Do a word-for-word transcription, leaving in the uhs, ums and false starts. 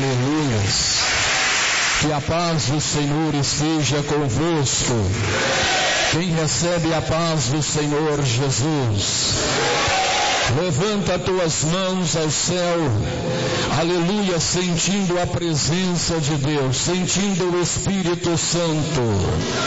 Aleluias. Que a paz do Senhor esteja convosco. Quem recebe a paz do Senhor Jesus, levanta tuas mãos ao céu, aleluia, sentindo a presença de Deus, sentindo o Espírito Santo.